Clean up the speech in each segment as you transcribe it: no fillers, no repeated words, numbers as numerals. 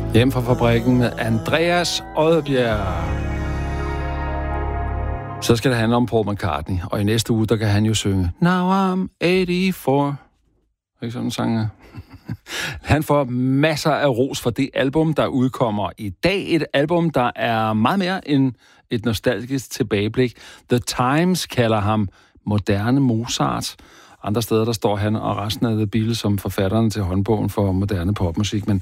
Hjem fra fabrikken med Andreas Odbjerg. Så skal det handle om Paul McCartney, og i næste uge, der kan han jo synge Now I'm 84. Ikke sådan en sang? Han får masser af ros for det album, der udkommer i dag. Et album, der er meget mere end et nostalgisk tilbageblik. The Times kalder ham moderne Mozart. Andre steder, der står han og resten af The Beatles som forfatterne til håndbogen for moderne popmusik. Men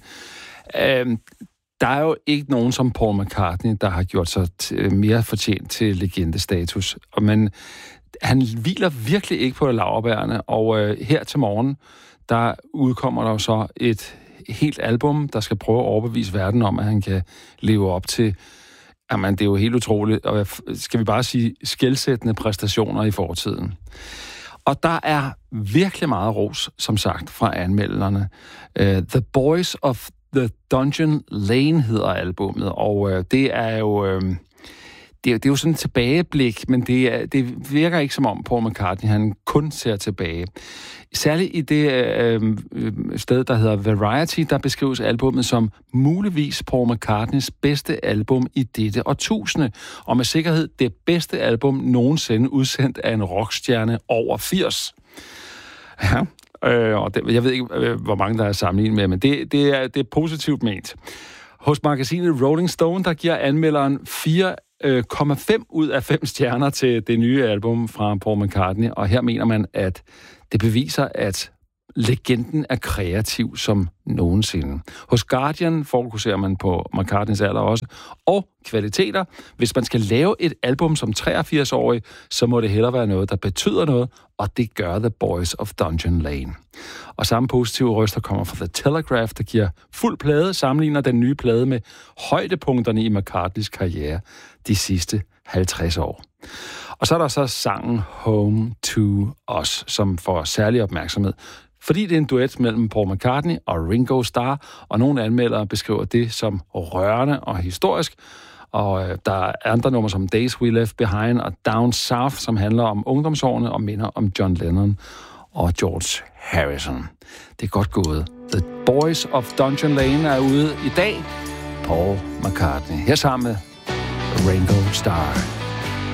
der er jo ikke nogen som Paul McCartney, der har gjort sig mere fortjent til legendestatus. Men han hviler virkelig ikke på laurbærrene, og her til morgen, der udkommer der jo så et helt album, der skal prøve at overbevise verden om, at han kan leve op til, jamen det er jo helt utroligt, og skal vi bare sige, skelsættende præstationer i fortiden. Og der er virkelig meget ros, som sagt, fra anmelderne. The Boys of the Dungeon Lane hedder albummet, og det er jo... Det er jo sådan et tilbageblik, men det virker ikke som om Paul McCartney, han kun ser tilbage. Særligt i det sted, der hedder Variety, der beskrives albummet som muligvis Paul McCartneys bedste album i dette årtusinde, og med sikkerhed det bedste album nogensinde udsendt af en rockstjerne over 80. Ja, og jeg ved ikke, hvor mange der er sammenlignet med, men det er positivt ment. Hos magasinet Rolling Stone, der giver anmelderen 4,5 ud af 5 stjerner til det nye album fra Paul McCartney, og her mener man, at det beviser, at legenden er kreativ som nogensinde. Hos Guardian fokuserer man på McCartneys alder også, og kvaliteter. Hvis man skal lave et album som 83-årig, så må det hellere være noget, der betyder noget, og det gør The Boys of Dungeon Lane. Og samme positive røster kommer fra The Telegraph, der giver fuld plade, sammenligner den nye plade med højdepunkterne i McCartneys karriere de sidste 50 år. Og så er der så sangen Home to Us, som får særlig opmærksomhed, fordi det er en duet mellem Paul McCartney og Ringo Starr, og nogle anmeldere beskriver det som rørende og historisk. Og der er andre numre som Days We Left Behind og Down South, som handler om ungdomsårene og minder om John Lennon og George Harrison. Det er godt gået. The Boys of Dungeon Lane er ude i dag. Paul McCartney her sammen med Ringo Starr.